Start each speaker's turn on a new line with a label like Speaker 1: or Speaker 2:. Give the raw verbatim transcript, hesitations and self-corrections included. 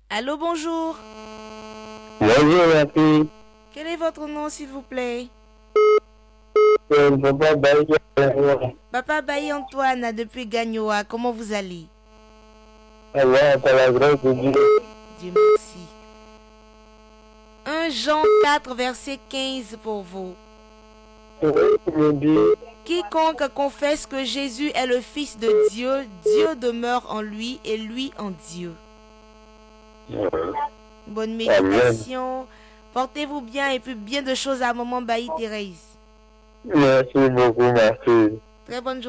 Speaker 1: Allô, bonjour.
Speaker 2: Bonjour ma fille,
Speaker 1: Quel est votre nom, s'il vous plaît?
Speaker 2: c'est Papa Baïa.
Speaker 1: Papa Bailly Antoine, depuis Gagnoa. Comment vous allez?
Speaker 2: Allah, par la grâce de Dieu.
Speaker 1: Dieu merci. un Jean quatre, verset quinze pour vous.
Speaker 2: Oui, tu me dis,
Speaker 1: Quiconque confesse que Jésus est le Fils de Dieu, Dieu demeure en lui et lui en Dieu. Bonne méditation. Portez-vous bien et puis bien de choses à maman Bailly Thérèse.
Speaker 2: merci beaucoup ma fille.
Speaker 1: Très bonne journée.